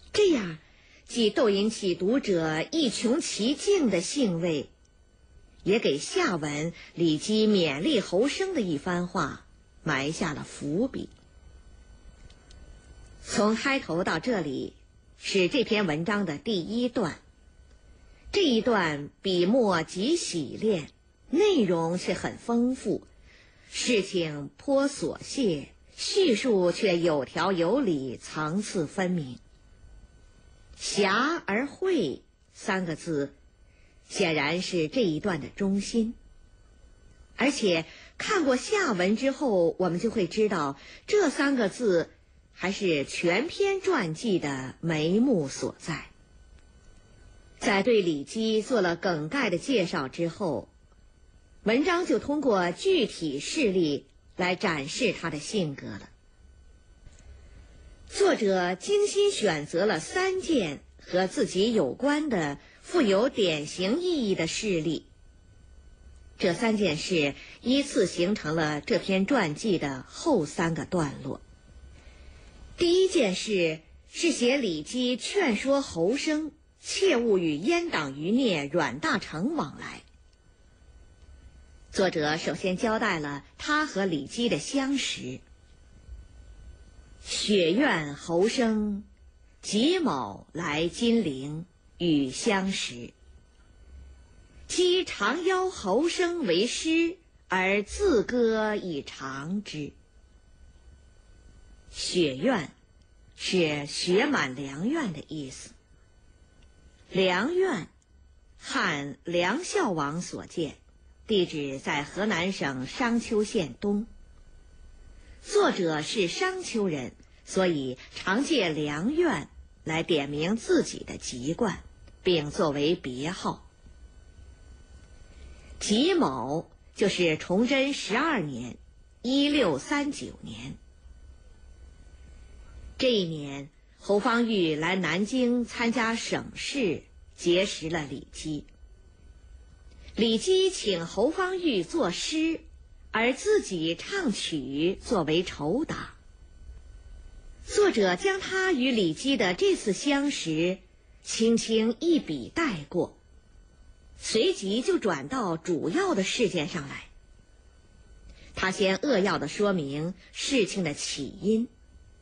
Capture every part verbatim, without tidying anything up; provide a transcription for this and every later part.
这样既逗引起读者一穷其境的兴味，也给下文李基勉励侯生的一番话埋下了伏笔。从开头到这里是这篇文章的第一段，这一段笔墨极洗练，内容却很丰富，事情颇琐屑，叙述却有条有理，层次分明。侠而慧三个字显然是这一段的中心，而且看过下文之后，我们就会知道这三个字还是全篇传记的眉目所在。在对李基做了梗概的介绍之后，文章就通过具体事例来展示他的性格了。作者精心选择了三件和自己有关的富有典型意义的事例，这三件事依次形成了这篇传记的后三个段落。第一件事是写李基劝说侯生切勿与阉党余孽阮大铖往来。作者首先交代了他和李基的相识。雪苑侯生己卯来金陵与相识，基常邀侯生为师，而自歌以长之。雪苑是雪满梁苑的意思。梁苑汉梁孝王所建，地址在河南省商丘县东。作者是商丘人，所以常借梁苑来点明自己的籍贯，并作为别号。己卯就是崇祯十二年，一六三九年。这一年，侯方域来南京参加省试，结识了李基。李基请侯方域作诗，而自己唱曲作为酬答。作者将他与李基的这次相识轻轻一笔带过，随即就转到主要的事件上来。他先扼要地说明事情的起因。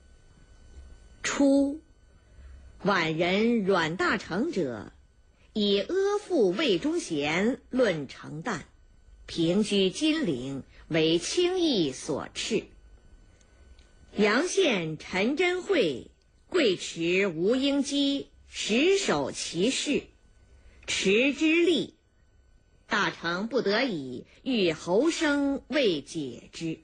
初，宛人阮大铖者，以阿父魏忠贤论成旦，平居金陵，为轻易所斥。阳县陈真会、贵池吴英基实守其事，持之力，大铖不得已，欲侯生为解之。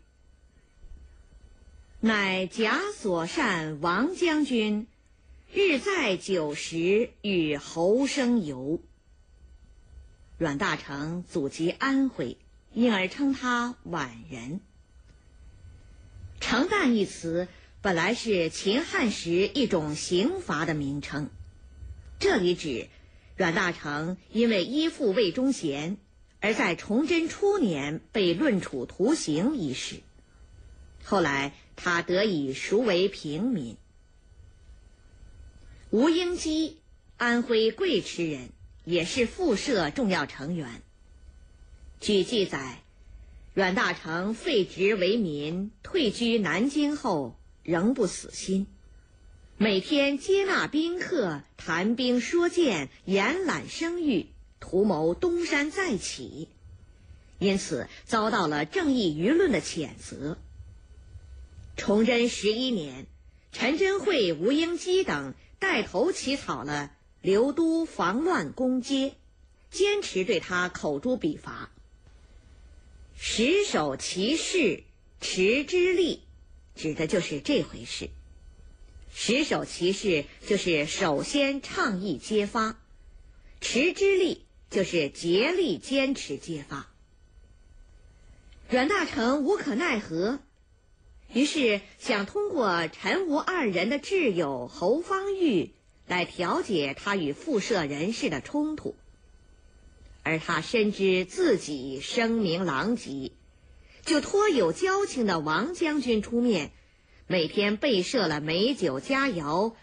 乃贾所善王将军日在酒食，与侯生游。阮大铖祖籍安徽，因而称他宛人。成旦一词本来是秦汉时一种刑罚的名称，这里指阮大铖因为依附魏忠贤，而在崇祯初年被论处徒刑一事。后来他得以赎为平民。吴英基，安徽贵池人，也是复社重要成员。据记载，阮大铖废职为民，退居南京后仍不死心，每天接纳宾客，谈兵说剑，延揽声誉，图谋东山再起，因此遭到了正义舆论的谴责。崇祯十一年，陈真会、吴英基等带头起草了刘都防乱公揭，坚持对他口诛笔伐。实守其事，持之力，指的就是这回事。实守其事就是首先倡议揭发，持之力就是竭力坚持揭发。阮大铖无可奈何，于是想通过陈吴二人的挚友侯方域来调解他与复社人士的冲突。而他深知自己声名狼藉，就托有交情的王将军出面，每天备设了美酒佳肴，